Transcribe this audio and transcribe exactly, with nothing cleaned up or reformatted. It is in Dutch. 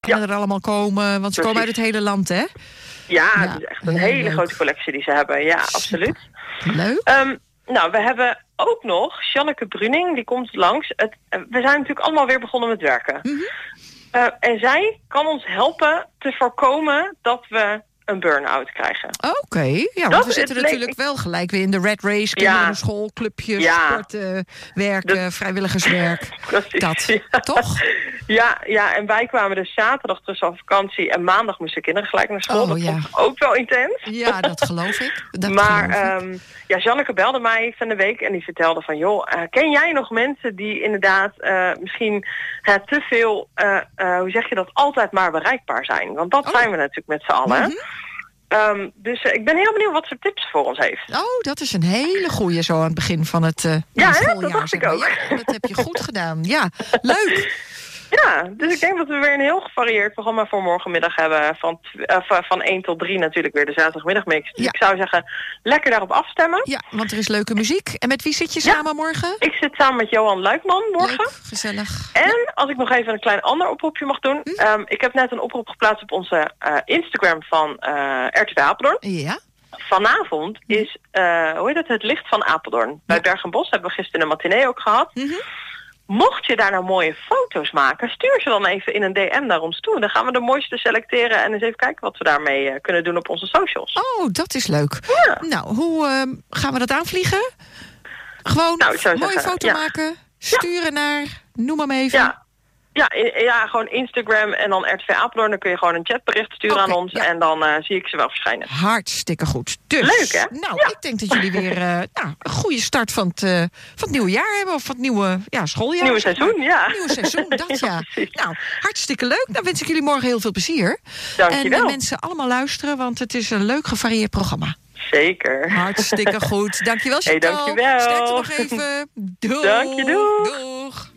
kunnen Ja. er allemaal komen. Want ze komen uit het hele land, hè? Ja, Ja, het is echt een heel hele leuk. grote collectie die ze hebben. Ja, absoluut. Leuk. Um, nou, we hebben ook nog Janneke Bruning, die komt langs. Het, uh, we zijn natuurlijk allemaal weer begonnen met werken. Mm-hmm. Uh, en zij kan ons helpen te voorkomen dat we een burn-out krijgen. Oké, okay. ja, want Dat we zitten is- natuurlijk ik- wel gelijk weer in de red race. Kinderen, Ja. school, clubjes, Ja. sporten, werken, Dat- vrijwilligerswerk. Precies, Dat, ja. toch? Ja, ja, en wij kwamen dus zaterdag terug van vakantie en maandag moesten kinderen gelijk naar school. Oh, dat ja. vond ik ook wel intens. Ja, dat geloof ik. Dat maar geloof ik. um, ja, Janneke belde mij van de week en die vertelde van... joh, uh, ken jij nog mensen die inderdaad uh, misschien uh, te veel, uh, uh, hoe zeg je dat, altijd maar bereikbaar zijn? Want dat Oh. zijn we natuurlijk met z'n allen. Mhm. Um, dus uh, ik ben heel benieuwd wat ze tips voor ons heeft. Oh, dat is een hele goeie zo aan het begin van het uh, Ja, hè? schooljaar. Dat dacht zeg ik maar. ook. Ja, dat heb je goed gedaan. Ja, leuk. Ja, dus ik denk dat we weer een heel gevarieerd programma voor morgenmiddag hebben. Van, tw- uh, van- van één tot drie natuurlijk weer de zaterdagmiddagmix. Dus Ja. ik zou zeggen, lekker daarop afstemmen. Ja, want er is leuke muziek. En met wie zit je samen morgen? Ik zit samen met Johan Luikman morgen. Leuk, gezellig. En als ik nog even een klein ander oproepje mag doen. Hm? Um, ik heb net een oproep geplaatst op onze uh, Instagram van uh, R T V Apeldoorn. Ja. Vanavond is, uh, hoe heet het, het licht van Apeldoorn. Bij Ja. Bergenbos hebben we gisteren een matinee ook gehad. Mhm. Mocht je daar nou mooie foto's maken, stuur ze dan even in een D M naar ons toe. Dan gaan we de mooiste selecteren en eens even kijken wat we daarmee uh, kunnen doen op onze socials. Oh, dat is leuk. Ja. Nou, hoe uh, gaan we dat aanvliegen? Gewoon Nou, ik zou een mooie zeggen, foto ja. maken, sturen naar, noem hem even. Ja. Ja, i- ja, gewoon Instagram en dan R T V Apeldoorn. Dan kun je gewoon een chatbericht sturen Oké, aan ons. ja. En dan uh, zie ik ze wel verschijnen. Hartstikke goed. Dus, Leuk, hè? Nou, Ja. ik denk dat jullie weer uh, nou, een goede start van het, uh, van het nieuwe jaar hebben. Of van het nieuwe ja, schooljaar. Nieuwe zeg maar. seizoen, ja. Nieuwe seizoen, dat ja. precies. Nou, hartstikke leuk. Dan wens ik jullie morgen heel veel plezier. Dankjewel. En de mensen allemaal luisteren, want het is een leuk gevarieerd programma. Zeker. Hartstikke goed. Dankjewel, Hey, Chantal. dankjewel. Sterkte nog even. Doeg. Dank je, doeg. Doeg.